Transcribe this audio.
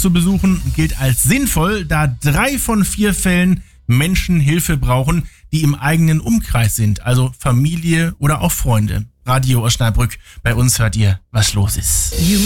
zu besuchen gilt als sinnvoll, da 3 von 4 Fällen Menschen Hilfe brauchen, die im eigenen Umkreis sind, also Familie oder auch Freunde. Radio Osnabrück, bei uns hört ihr, was los ist.